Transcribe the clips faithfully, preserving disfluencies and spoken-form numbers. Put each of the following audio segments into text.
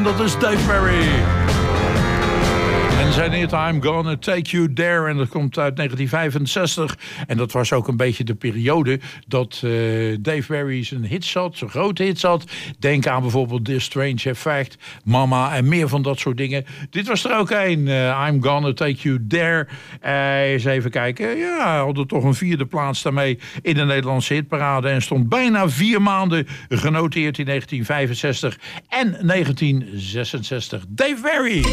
En dat is Dave Berry. En zijn hit I'm Gonna Take You There. En dat komt uit negentien vijfenzestig. En dat was ook een beetje de periode dat uh, Dave Berry zijn hits had, zijn grote hits had. Denk aan bijvoorbeeld This Strange Effect, Mama en meer van dat soort dingen. Dit was er ook een. Uh, I'm Gonna Take You There. Uh, eens even kijken. Ja, hij had er toch een vierde plaats daarmee in de Nederlandse hitparade. En stond bijna vier maanden genoteerd in negentien vijfenzestig en negentien zesenzestig. Dave Berry.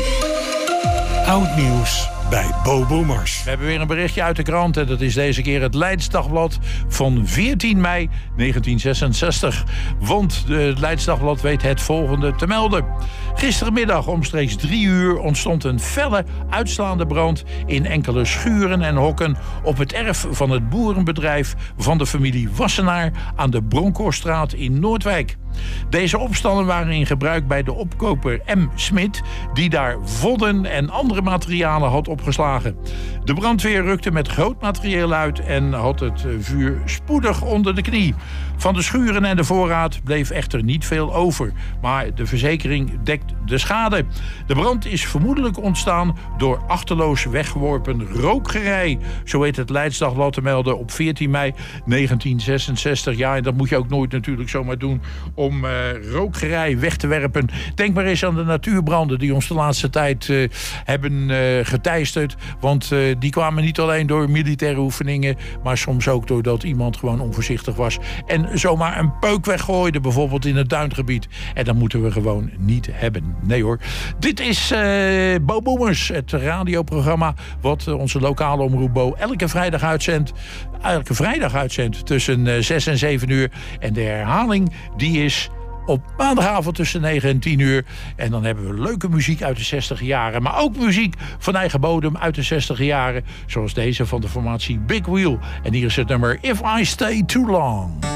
Oud nieuws bij Bo Boomers. We hebben weer een berichtje uit de krant. En dat is deze keer het Leids Dagblad van veertien mei negentien zesenzestig. Want het Leids Dagblad weet het volgende te melden. Gisterenmiddag omstreeks drie uur ontstond een felle uitslaande brand in enkele schuren en hokken op het erf van het boerenbedrijf van de familie Wassenaar aan de Bronkhorststraat in Noordwijk. Deze opstanden waren in gebruik bij de opkoper M. Smit, die daar vodden en andere materialen had opgeslagen. De brandweer rukte met groot materieel uit en had het vuur spoedig onder de knie. Van de schuren en de voorraad bleef echter niet veel over, maar de verzekering dekt de schade. De brand is vermoedelijk ontstaan door achterloos weggeworpen rookgerei. Zo heet het Leids Dagblad te melden op veertien mei negentien zesenzestig. Ja, en dat moet je ook nooit natuurlijk zomaar doen om uh, rookgerei weg te werpen. Denk maar eens aan de natuurbranden die ons de laatste tijd uh, hebben uh, geteisterd. Want uh, die kwamen niet alleen door militaire oefeningen, maar soms ook doordat iemand gewoon onvoorzichtig was en zomaar een peuk weggooide, bijvoorbeeld in het duingebied. En dat moeten we gewoon niet hebben. Nee hoor. Dit is uh, Bo Boomers, het radioprogramma wat uh, onze lokale omroep Bo elke vrijdag uitzendt. Elke vrijdag uitzendt tussen uh, zes en zeven uur. En de herhaling die is op maandagavond tussen negen en tien uur. En dan hebben we leuke muziek uit de zestig jaren. Maar ook muziek van eigen bodem uit de zestig jaren. Zoals deze van de formatie Big Wheel. En hier is het nummer If I Stay Too Long.